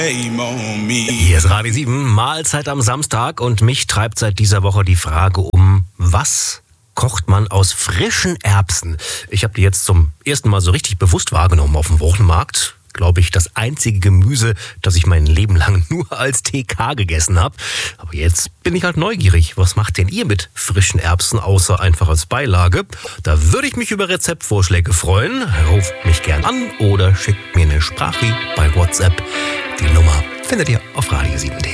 Hier ist Radio 7, Mahlzeit am Samstag und mich treibt seit dieser Woche die Frage um, was kocht man aus frischen Erbsen? Ich habe die jetzt zum ersten Mal so richtig bewusst wahrgenommen auf dem Wochenmarkt. Glaube ich, das einzige Gemüse, das ich mein Leben lang nur als TK gegessen habe. Aber jetzt bin ich halt neugierig. Was macht denn ihr mit frischen Erbsen, außer einfach als Beilage? Da würde ich mich über Rezeptvorschläge freuen. Ruft mich gern an oder schickt mir eine Sprachri bei WhatsApp. Die Nummer findet ihr auf radio7.de.